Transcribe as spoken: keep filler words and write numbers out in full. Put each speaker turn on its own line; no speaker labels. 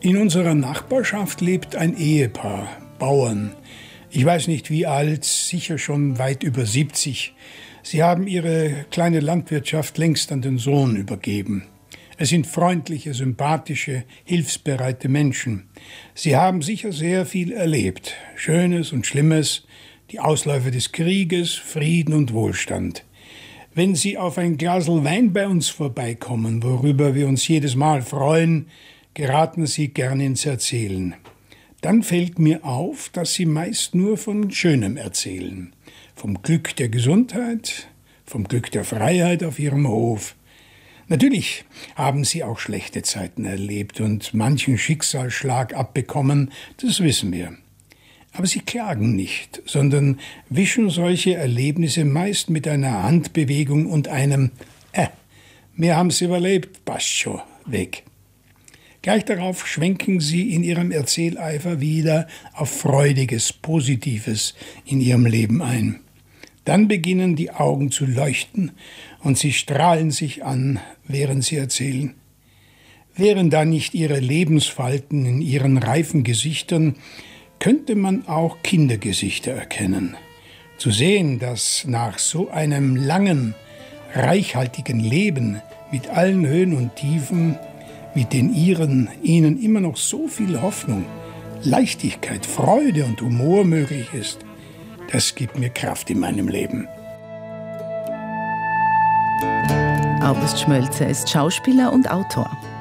In unserer Nachbarschaft lebt ein Ehepaar, Bauern. Ich weiß nicht wie alt, sicher schon weit über siebzig. Sie haben ihre kleine Landwirtschaft längst an den Sohn übergeben. Es sind freundliche, sympathische, hilfsbereite Menschen. Sie haben sicher sehr viel erlebt, Schönes und Schlimmes, die Ausläufer des Krieges, Frieden und Wohlstand. Wenn Sie auf ein Glasl Wein bei uns vorbeikommen, worüber wir uns jedes Mal freuen, geraten Sie gern ins Erzählen. Dann fällt mir auf, dass Sie meist nur von Schönem erzählen. Vom Glück der Gesundheit, vom Glück der Freiheit auf Ihrem Hof. Natürlich haben Sie auch schlechte Zeiten erlebt und manchen Schicksalsschlag abbekommen, das wissen wir. Aber Sie klagen nicht, sondern wischen solche Erlebnisse meist mit einer Handbewegung und einem »Äh, wir haben's überlebt, passt schon« weg. Gleich darauf schwenken Sie in Ihrem Erzähleifer wieder auf Freudiges, Positives in Ihrem Leben ein. Dann beginnen die Augen zu leuchten und Sie strahlen sich an, während Sie erzählen. Wären da nicht Ihre Lebensfalten in Ihren reifen Gesichtern, könnte man auch Kindergesichter erkennen. Zu sehen, dass nach so einem langen, reichhaltigen Leben mit allen Höhen und Tiefen, mit den Ihren, Ihnen immer noch so viel Hoffnung, Leichtigkeit, Freude und Humor möglich ist, das gibt mir Kraft in meinem Leben.
August Schmölzer ist Schauspieler und Autor.